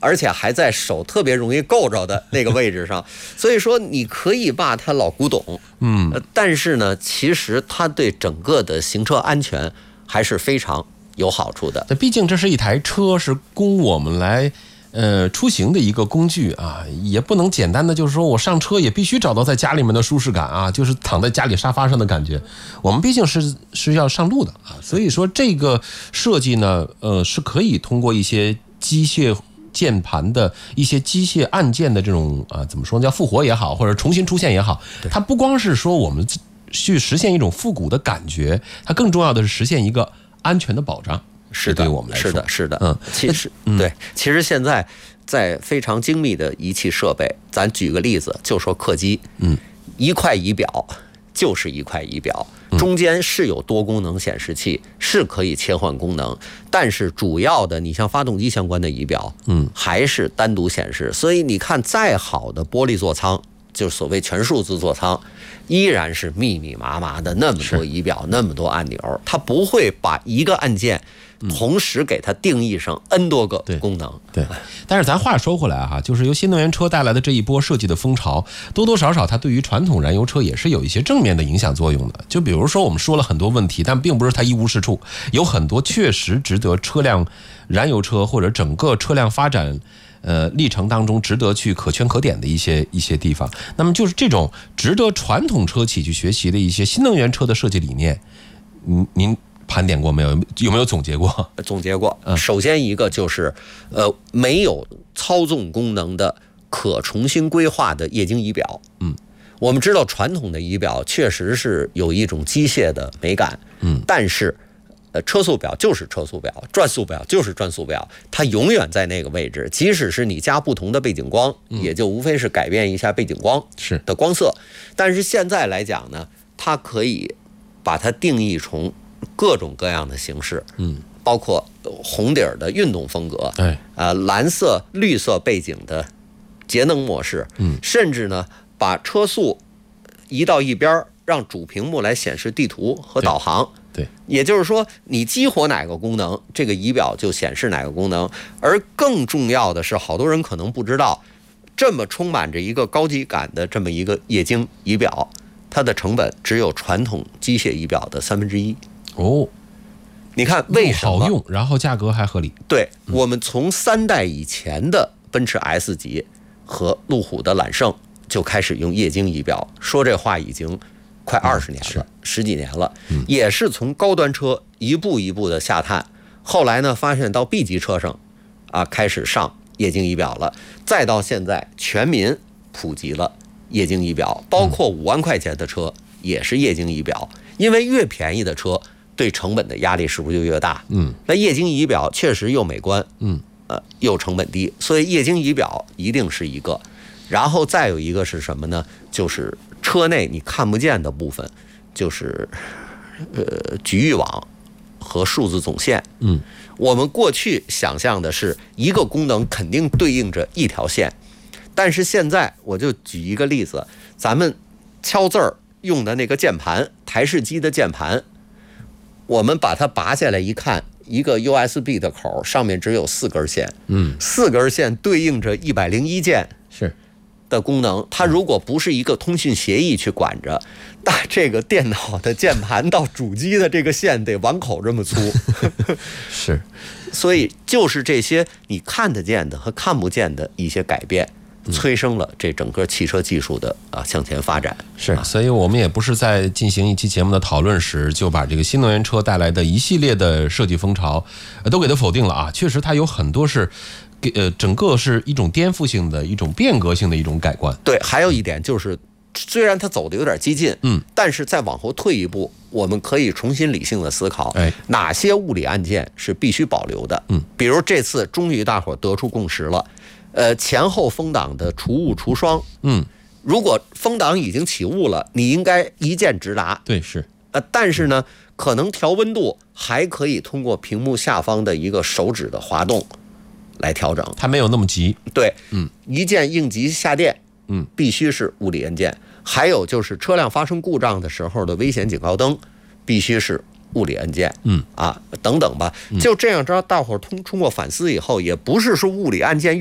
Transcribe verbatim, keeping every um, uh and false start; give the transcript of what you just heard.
而且还在手特别容易够着的那个位置上，所以说你可以骂它老古董， 嗯， 但是呢，其实它对整个的行车安全还是非常有好处的。 毕竟这是一台车，是供我们来呃出行的一个工具啊，也不能简单的就是说我上车也必须找到在家里面的舒适感啊，就是躺在家里沙发上的感觉。我们毕竟是是要上路的啊，所以说这个设计呢，呃，是可以通过一些机械键盘的一些机械按键的这种啊、呃，怎么说叫复活也好，或者重新出现也好，它不光是说我们去实现一种复古的感觉，它更重要的是实现一个安全的保障。 是的， 对我们来说是的，是的。 嗯， 其实、嗯、对，其实现在在非常精密的仪器设备，咱举个例子，就说客机， 嗯， 一块仪表就是一块仪表，中间是有多功能显示器，是可以切换功能，但是主要的，你像发动机相关的仪表， 嗯， 还是单独显示。所以你看，再好的玻璃座舱，就是所谓全数字座舱，依然是密密麻麻的那么多仪表，那么多按钮，它不会把一个按键同时给它定义上 N 多个功能。 对，对，但是咱话说回来哈，就是由新能源车带来的这一波设计的风潮，多多少少它对于传统燃油车也是有一些正面的影响作用的。就比如说我们说了很多问题，但并不是它一无是处，有很多确实值得车辆燃油车或者整个车辆发展呃历程当中值得去可圈可点的一些一些地方。那么就是这种值得传统车企去学习的一些新能源车的设计理念，您您盘点过没有？有没有总结过？ 总结过。首先一个就是，呃，没有操纵功能的可重新规划的液晶仪表。 嗯， 我们知道传统的仪表确实是有一种机械的美感。 嗯， 但是，呃，车速表就是车速表，转速表就是转速表，它永远在那个位置。即使是你加不同的背景光， 嗯、 也就无非是改变一下背景光是的光色。但是现在来讲呢，它可以把它定义成各种各样的形式， 嗯， 包括红底儿的运动风格， 哎， 呃，蓝色、绿色背景的节能模式， 嗯， 甚至呢，把车速移到一边，让主屏幕来显示地图和导航。 对，对， 也就是说，你激活哪个功能，这个仪表就显示哪个功能。而更重要的是，好多人可能不知道，这么充满着一个高级感的这么一个液晶仪表，它的成本只有传统机械仪表的三分之一。 哦， 你看为什么好用，然后价格还合理？ 对，我们从三代以前的奔驰 S 级和路虎的揽胜就开始用液晶仪表，说这话已经快二十年了， 嗯、 十几年了，也是从高端车一步一步的下探。后来呢，发现到 B 级车上啊开始上液晶仪表了，再到现在全民普及了液晶仪表，包括五万块钱的车也是液晶仪表。因为越便宜的车，对成本的压力是不是就越大？ 嗯， 那液晶仪表确实又美观， 嗯， 呃，又成本低，所以液晶仪表一定是一个。然后再有一个是什么呢？就是车内你看不见的部分，就是呃局域网和数字总线。 嗯， 我们过去想象的是一个功能肯定对应着一条线，但是现在我就举一个例子，咱们敲字儿用的那个键盘，台式机的键盘，我们把它拔下来一看，一个 U S B 的口上面只有四根线， 嗯， 四根线对应着一百零一键是的功能。它如果不是一个通讯协议去管着，那这个电脑的键盘到主机的这个线得碗口这么粗。 是， 所以就是这些你看得见的和看不见的一些改变，催生了这整个汽车技术的啊向前发展。 是，所以我们也不是在进行一期节目的讨论时就把这个新能源车带来的一系列的设计风潮都给它否定了啊。确实它有很多是呃整个是一种颠覆性的一种变革性的一种改观。 对，还有一点就是虽然它走的有点激进， 嗯， 但是再往后退一步，我们可以重新理性的思考， 哎， 哪些物理按键是必须保留的。 嗯， 比如这次终于大伙得出共识了，呃，前后风挡的除雾除霜， 嗯， 如果风挡已经起雾了，你应该一键直达。 对，是， 呃，但是呢，可能调温度还可以通过屏幕下方的一个手指的滑动来调整， 它没有那么急。 对， 嗯， 一键应急下电， 嗯， 必须是物理按键。还有就是车辆发生故障的时候的危险警告灯，必须是物理按键， 嗯啊，等等吧。就这样，让大伙儿通通过反思以后，也不是说物理按键